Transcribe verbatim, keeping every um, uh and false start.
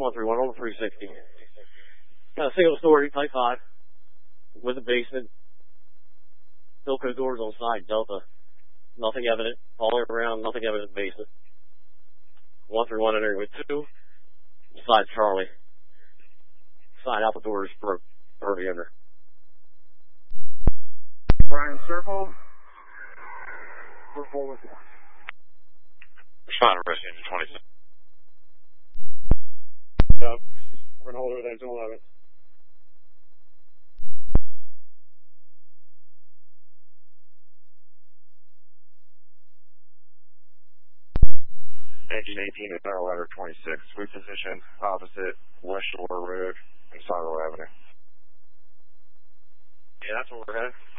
one three one on the three sixty. Got a single story, type five, with a basement. Philco doors on side, Delta. Nothing evident. All the way around, nothing evident basement. one three one entering with two. Side Charlie. Side out the doors broke. Early under. Brian Circle. We're full with one. Respond to rescue engine twenty-six. Yep. We're going to hold over there until eleven. Engine eighteen is our ladder twenty-six. We position opposite West Shore Road and Cyril Avenue. Yeah, that's where we're headed.